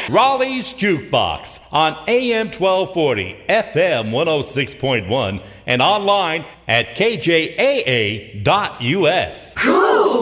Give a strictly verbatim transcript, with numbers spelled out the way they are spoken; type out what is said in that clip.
Raleigh's Jukebox on A M twelve forty, F M one oh six point one, and online at K J A A dot U S. Cool!